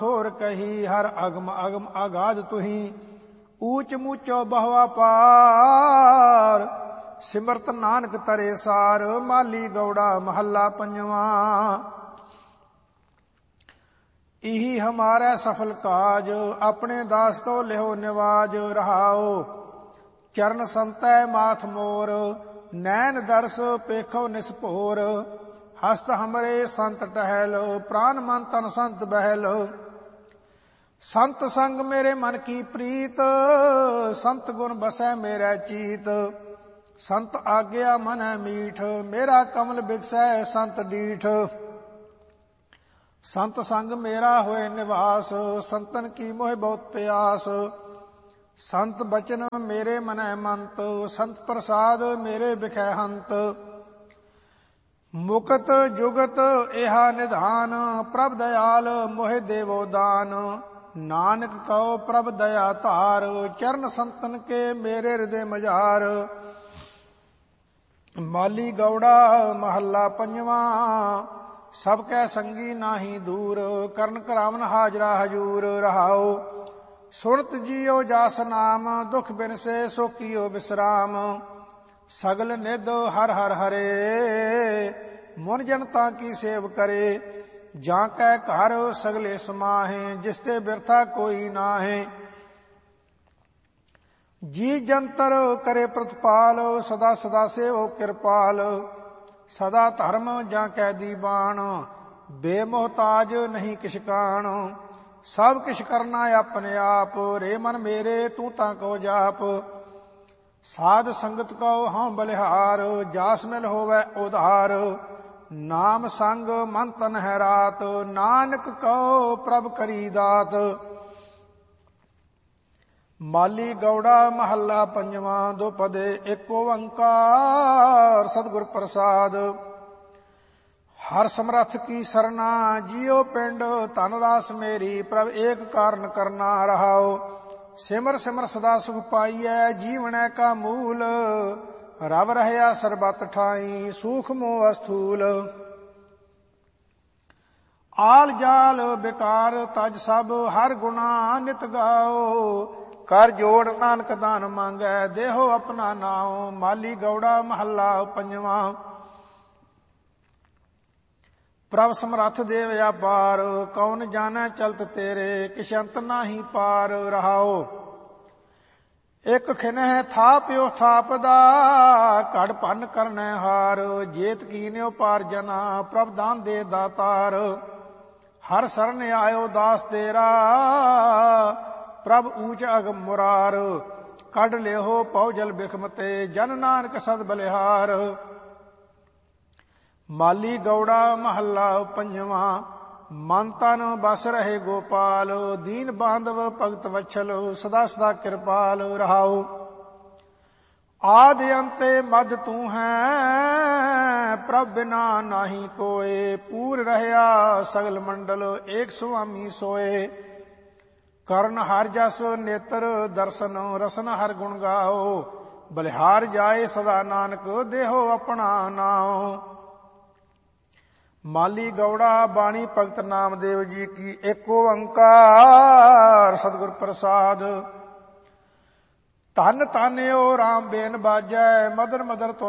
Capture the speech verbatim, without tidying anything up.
ਹੋਰ ਕਹੀ ਹਰ ਅਗਮ ਅਗਮ ਆਗਾਦ ਤੁਹੀ, ਊਚ ਮੂਚੋ ਬਹੁਆ ਪਾਰ। ਸਿਮਰਤ ਨਾਨਕ ਤਰੇ ਸਾਰ, ਮਾਲੀ ਗੌੜਾ ਮਹੱਲਾ ਪੰਜਵਾਂ। ਇਹੀ ਹਮਾਰਾ ਸਫਲ ਕਾਜ, ਆਪਣੇ ਦਾਸ ਕੋ ਲਿਓ ਨਿਵਾਜ ਰਹਾਓ। ਚਰਨ ਸੰਤੈ ਮਾਥ ਮੋਰ, ਨੈਣ ਦਰਸ ਪੇਖੋ ਨਿਸਭੋਰ। ਹਸਤ ਹਮਰੇ ਸੰਤ ਟਹਿਲ, ਪ੍ਰਾਨ ਮਨ ਤਨ ਸੰਤ ਬਹਿਲ। ਸੰਤ ਸੰਗ ਮੇਰੇ ਮਨ ਕੀ ਪ੍ਰੀਤ, ਸੰਤ ਗੁਣ ਬਸੈ ਮੇਰਾ ਚੀਤ। ਸੰਤ ਆਗਿਆ ਮਨੈ ਮੀਠ, ਮੇਰਾ ਕਮਲ ਬਿਗਸੈ ਸੰਤ ਡੀਠ। ਸੰਤ ਸੰਗ ਮੇਰਾ ਹੋਏ ਨਿਵਾਸ, ਸੰਤਨ ਕੀ ਮੋਹਿ ਬਹੁਤ ਪਿਆਸ। ਸੰਤ ਬਚਨ ਮੇਰੇ ਮਨੈ ਮੰਤ, ਸੰਤ ਪ੍ਰਸਾਦ ਮੇਰੇ ਬਿਖੈ ਹੰਤ। ਮੁਕਤ ਜੁਗਤ ਇਹਾ ਨਿਧਾਨ, ਪ੍ਰਭ ਦਇਆਲ ਮੋਹਿ ਦੇਵੋ ਦਾਨ। ਨਾਨਕ ਕਉ ਪ੍ਰਭ ਦਇਆ ਧਾਰ, ਚਰਨ ਸੰਤਨ ਕੇ ਮੇਰੇ ਹਿਰਦੇ ਮਝਾਰ। ਮਾਲੀ ਗੌੜਾ ਮਹੱਲਾ ਪੰਜਵਾਂ। ਸਭ ਕੈ ਸੰਗੀ ਨਾਹੀ ਦੂਰ, ਕਰਨ ਕਰਾਵਨ ਹਾਜ਼ਰਾ ਹਜੂਰ ਰਹਾਓ। ਸੁਣਤ ਜੀਓ ਜਾਸ ਨਾਮ, ਦੁਖ ਬਿਨਸੇ ਸੋ ਕੀਓ ਬਿਸਰਾਮ। ਸਗਲ ਨਿਧ ਹਰ ਹਰ ਹਰੇ, ਮੁਨ ਜਨਤਾ ਕੀ ਸੇਵ ਕਰੇ। ਜਾਂ ਕੈ ਘਰ ਸਗਲੇ ਸਮਾਹੇ, ਜਿਸ ਤੇ ਬਿਰਥਾ ਕੋਈ ਨਾਹੇ। ਜੀ ਜੰਤਰ ਕਰੇ ਪ੍ਰਤਪਾਲ, ਸਦਾ ਸਦਾ ਸੇਵੋ ਕਿਰਪਾਲ। ਸਦਾ ਧਰਮ ਜਾਂ ਕੈ ਦੀਵਾਨ, ਬੇਮੋਹਤਾਜ ਨਹੀਂ ਕਿਛ ਕਾਣ। ਸਭ ਕਿਛ ਕਰਨਾ ਆਪਣੇ ਆਪ, ਰੇ ਮਨ ਮੇਰੇ ਤੂੰ ਤਾਂ ਕੋ ਜਾਪ। ਸਾਧ ਸੰਗਤ ਕਉ ਹਉ ਬਲਿਹਾਰ, ਜਾਸ ਮਿਲ ਹੋਵੈ ਉਧਾਰ। ਨਾਮ ਸੰਗ ਮਨ ਤਨ ਹੈ ਰਾਤ, ਨਾਨਕ ਕਉ ਪ੍ਰਭ ਕਰੀ ਦਾਤ। ਮਾਲੀ ਗੌੜਾ ਮਹੱਲਾ ਪੰਜਵਾਂ। ਦੋ ਪਦੇ ਏਕ ਓੰਕਾਰ ਸਤਿਗੁਰ ਪ੍ਰਸਾਦ। ਹਰ ਸਮਰੱਥ ਕੀ ਸਰਨਾ, ਜੀਉ ਪਿੰਡ ਧਨ ਰਾਸ ਮੇਰੀ। ਪ੍ਰਭ ਏਕ ਕਾਰਨ ਕਰਨਾ ਰਹਾਓ। ਸਿਮਰ ਸਿਮਰ ਸਦਾ ਸੁਖ ਪਾਈਐ, ਜੀਵਨੈ ਕਾ ਮੂਲ। ਰਵ ਰਹਿਆ ਸਰਬਤ ਠਾਈ, ਸੂਖ ਮੋਹ ਅਸਥੂਲ। ਆਲ ਜਾਲ ਬਿਕਾਰ ਤਜ ਸਭ, ਹਰ ਗੁਣਾ ਨਿਤ ਗਾਓ। ਕਰ ਜੋੜ ਨਾਨਕ ਦਾਨ ਮੰਗੈ, ਦੇਹੋ ਆਪਣਾ ਨਾਉ। ਮਾਲੀ ਗੌੜਾ ਮਹੱਲਾ ਪੰਜਵਾਂ। ਪ੍ਰਭ ਸਮਰੱਥ ਦੇ ਵਿਆਪਾਰ, ਕੌਣ ਜਾਣੈ ਚਲਤ ਤੇਰੇ। ਕਿਛ ਅੰਤ ਨਾਹੀ ਪਾਰ ਰਹਾਓ। ਇਕ ਖਿਨਹਿ ਥਾਪਿਓ ਥਾਪਦਾ, ਘੜ ਭੰਨ ਕਰਨੈ ਹਾਰ। ਜੇਤ ਕੀਨਿਓ ਪਾਰਜਨਾ, ਪ੍ਰਭ ਦਾਨ ਦੇ ਦਾਤਾਰ। ਹਰ ਸਰਨ ਆਇਓ ਦਾਸ ਤੇਰਾ, ਪ੍ਰਭ ਊਚ ਅਗਮ ਮੁਰਾਰ। ਕੱਢ ਲਿਓ ਪਉ ਜਲ ਬਿਖਮ ਤੇ, ਜਨ ਨਾਨਕ ਸਦ ਬਲਿਹਾਰ। ਮਾਲੀ ਗੌੜਾ ਮਹੱਲਾ ਪੰਜਵਾਂ। ਮਨ ਤਨ ਬਸ ਰਹੇ ਗੋਪਾਲ, ਦੀਨ ਬਾਂਧਵ ਭਗਤ ਵਛਲ। ਸਦਾ ਸਦਾ ਕਿਰਪਾਲ ਰਹਾਓ। ਆਦਿ ਅੰਤੇ ਮਦ ਤੂੰ ਹੈ, ਪ੍ਰਭ ਬਿਨਾ ਨਾਹੀ ਕੋਏ। ਪੂਰ ਰਹਿਆ ਸਗਲ ਮੰਡਲ, ਏਕ ਸੁਆਮੀ ਸੋਏ। ਕਰਨ ਹਰ ਜਸ ਨੇਤਰ ਦਰਸ਼ਨ, ਰਸਨ ਹਰ ਗੁਣ ਗਾਓ। ਬਲਿਹਾਰ ਜਾਏ ਸਦਾ ਨਾਨਕ, ਦੇਹੋ ਆਪਣਾ ਨਾਉ। ਮਾਲੀ ਗੌੜਾ ਬਾਣੀ ਭਗਤ ਨਾਮਦੇਵ ਜੀ ਕੀ। ਏਕ ਓੰਕਾਰ ਸਤਿਗੁਰ ਪ੍ਰਸਾਦ। ਧੰਨ ਧੰਨ ਓ ਰਾਮ ਬੇਨ ਬਾਜੈ, ਮਦਰ ਮਦਰ ਧੁਨ